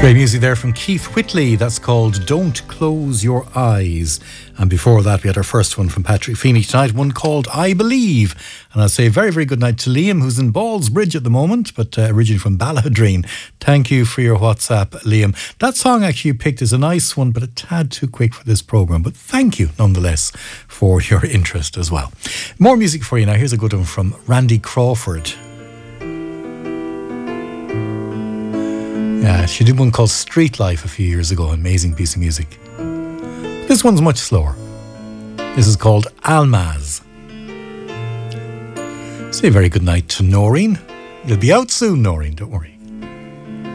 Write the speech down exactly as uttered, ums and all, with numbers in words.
Great music there from Keith Whitley. That's called Don't Close Your Eyes. And before that, we had our first one from Patrick Feeney tonight, one called I Believe. And I'll say a very, very good night to Liam, who's in Ballsbridge at the moment, but uh, originally from Ballahadreen. Thank you for your WhatsApp, Liam. That song actually you picked is a nice one, but a tad too quick for this programme. But thank you, nonetheless, for your interest as well. More music for you now. Here's a good one from Randy Crawford. Yeah, she did one called Street Life a few years ago. Amazing piece of music. This one's much slower. This is called Almaz. Say a very good night to Noreen. You'll be out soon, Noreen, don't worry.